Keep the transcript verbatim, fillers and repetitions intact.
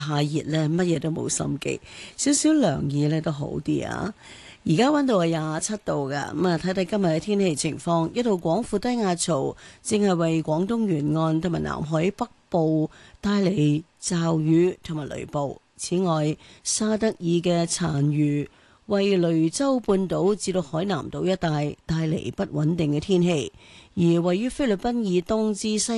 太熱咧，乜嘢都冇心機，少少涼意咧都好啲啊！而家溫度係廿七度噶，咁啊睇睇今日嘅天氣情況，一道廣闊低壓槽正係為廣東沿岸同埋南海北部帶嚟驟雨同埋雷暴。此外，沙德爾嘅殘餘為雷州半島至到海南島一帶帶嚟不穩定嘅天氣，而位於菲律賓以東至西